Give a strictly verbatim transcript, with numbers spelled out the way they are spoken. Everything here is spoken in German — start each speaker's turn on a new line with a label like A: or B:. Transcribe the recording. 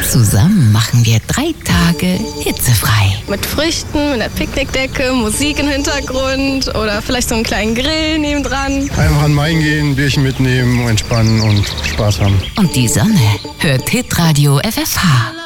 A: Zusammen machen wir drei Tage hitzefrei.
B: Mit Früchten, mit einer Picknickdecke, Musik im Hintergrund oder vielleicht so einen kleinen Grill nebendran.
C: Einfach an den Main gehen, Bierchen mitnehmen, entspannen und Spaß haben.
A: Und die Sonne hört Hitradio F F H.